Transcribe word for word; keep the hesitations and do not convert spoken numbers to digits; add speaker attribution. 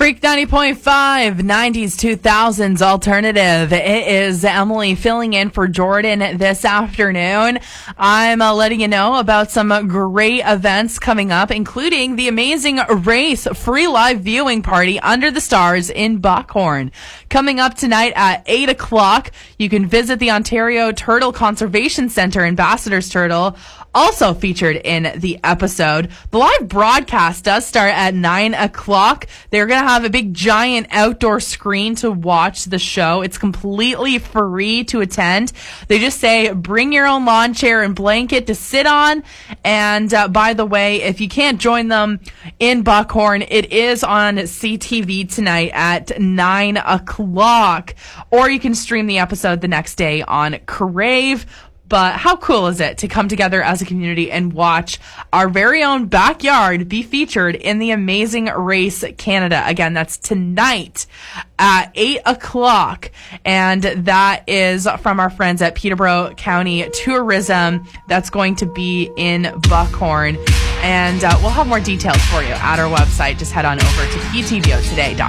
Speaker 1: Freak ninety point five, nineties, two thousands alternative. It is Emily filling in for Jordan this afternoon. I'm uh, letting you know about some great events coming up, including the Amazing Race free live viewing party under the stars in Buckhorn. Coming up tonight at eight o'clock, you can visit the Ontario Turtle Conservation Centre, Ambassador's Turtle, also featured in the episode. The live broadcast does start at nine o'clock. They're going to have a big giant outdoor screen to watch the show. It's completely free to attend. They just say bring your own lawn chair and blanket to sit on. And uh, by the way, if you can't join them in Buckhorn, it is on C T V tonight at nine o'clock. Or you can stream the episode the next day on Crave. But how cool is it to come together as a community and watch our very own backyard be featured in the Amazing Race Canada? Again, that's tonight at eight o'clock. And that is from our friends at Peterborough County Tourism. That's going to be in Buckhorn. And uh, we'll have more details for you at our website. Just head on over to p t v o today dot